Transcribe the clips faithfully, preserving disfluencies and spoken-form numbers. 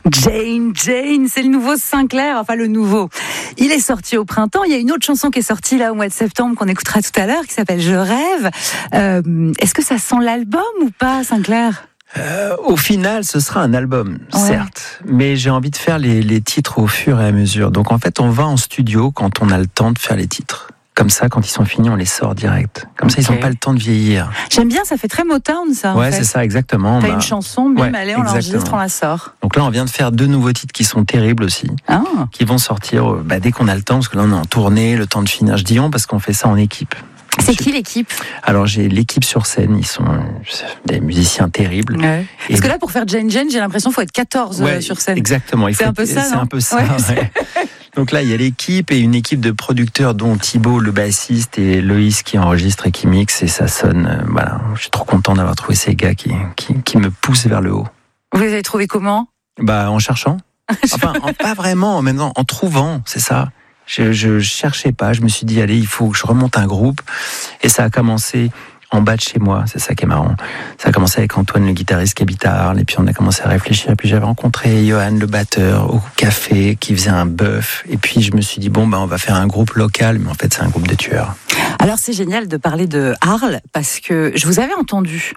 Jane, Jane, c'est le nouveau Sinclair, enfin le nouveau. Il est sorti au printemps. Il y a une autre chanson qui est sortie là au mois de septembre qu'on écoutera tout à l'heure, qui s'appelle Je rêve. Euh, est-ce que ça sent l'album ou pas, Sinclair ? Euh, au final, ce sera un album, ouais. certes, mais j'ai envie de faire les, les titres au fur et à mesure. Donc en fait, on va en studio quand on a le temps de faire les titres. Comme ça, quand ils sont finis, on les sort direct. Comme okay. ça, ils n'ont pas le temps de vieillir. J'aime bien, ça fait très Motown, ça. Ouais, en fait. c'est ça, exactement. T'as bah, une chanson, bim, ouais, allez, on l'enregistre, on la sort. Donc là, on vient de faire deux nouveaux titres qui sont terribles aussi, ah. qui vont sortir bah, dès qu'on a le temps, parce que là, on est en tournée, le temps de finir. Je dis on parce qu'on fait ça en équipe. C'est qui l'équipe ? Alors j'ai l'équipe sur scène, ils sont des musiciens terribles. Ouais. Parce que là pour faire Jane Jane, j'ai l'impression qu'il faut être quatorze ouais, sur scène. Exactement, il faut c'est être, un peu ça. C'est non un peu ça. Ouais, ouais. Donc là il y a l'équipe et une équipe de producteurs dont Thibaut le bassiste et Loïs qui enregistre et qui mixe et ça sonne. Euh, voilà, je suis trop content d'avoir trouvé ces gars qui, qui qui me poussent vers le haut. Vous les avez trouvés comment ? Bah en cherchant. Enfin en, pas vraiment, maintenant en trouvant, c'est ça. Je, je cherchais pas, je me suis dit allez, il faut que je remonte un groupe et ça a commencé en bas de chez moi, c'est ça qui est marrant. Ça a commencé avec Antoine le guitariste qui habite à Arles et puis on a commencé à réfléchir et puis j'avais rencontré Johan le batteur au café qui faisait un bœuf et puis je me suis dit bon bah on va faire un groupe local mais en fait c'est un groupe de tueurs. Alors c'est génial de parler de Arles parce que je vous avais entendu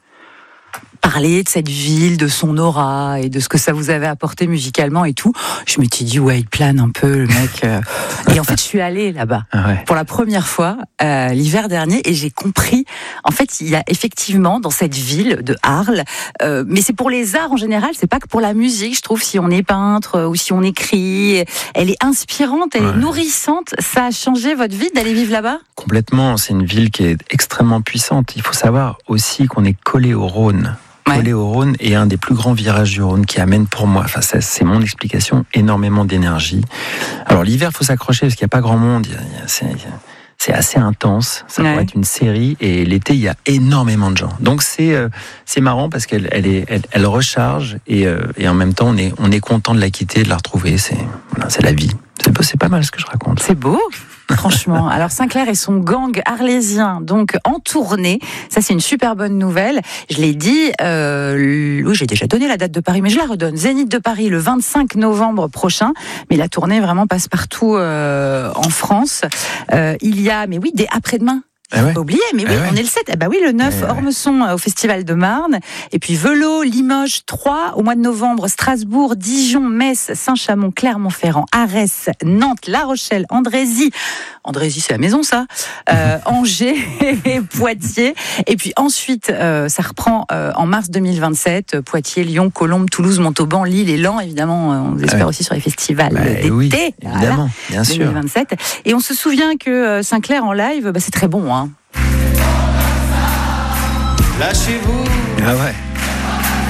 parler de cette ville, de son aura et de ce que ça vous avait apporté musicalement et tout. Je me suis dit, ouais, il plane un peu, le mec. Et en fait, je suis allée là-bas ah ouais. pour la première fois euh, l'hiver dernier et j'ai compris. En fait, il y a effectivement dans cette ville de Arles, euh, mais c'est pour les arts en général, c'est pas que pour la musique, je trouve, si on est peintre ou si on écrit. Elle est inspirante, elle ouais. est nourrissante. Ça a changé votre vie d'aller vivre là-bas ? Complètement. C'est une ville qui est extrêmement puissante. Il faut savoir aussi qu'on est collé au Rhône. Collé au Rhône et un des plus grands virages du Rhône qui amène pour moi, enfin ça, c'est mon explication, énormément d'énergie. Alors l'hiver, il faut s'accrocher parce qu'il n'y a pas grand monde, il y a, il y a, c'est, c'est assez intense, ça ouais. pourrait être une série et l'été, il y a énormément de gens. Donc c'est, euh, c'est marrant parce qu'elle elle est, elle, elle recharge et, euh, et en même temps, on est, on est content de la quitter, de la retrouver, c'est, voilà, c'est la vie. C'est, c'est pas mal ce que je raconte. C'est beau. Franchement, alors Sinclair et son gang arlésien, donc en tournée, ça c'est une super bonne nouvelle. Je l'ai dit, euh, oui j'ai déjà donné la date de Paris, mais je la redonne. Zénith de Paris le vingt-cinq novembre prochain, mais la tournée vraiment passe partout euh, en France. Euh, il y a, mais oui, dès après-demain. Ah ouais. Pas oublié, mais oui, ah ouais. on est le sept. Eh bah oui, le neuf, ah ouais. Ormesson au Festival de Marne. Et puis Velo, Limoges, Troyes. Au mois de novembre, Strasbourg, Dijon, Metz, Saint-Chamond, Clermont-Ferrand, Arès, Nantes, La Rochelle, Andrézy. Andrézy, c'est la maison, ça. Euh, Angers et Poitiers. Et puis ensuite, euh, ça reprend euh, en mars deux mille vingt-sept. Poitiers, Lyon, Colombes, Toulouse, Montauban, Lille et Laon. Évidemment, on espère ouais. aussi sur les festivals bah, d'été. Oui, évidemment, voilà, bien sûr. deux mille vingt-sept. Et on se souvient que Sinclair en live, bah, c'est très bon, hein. Lâchez-vous. Ah ouais.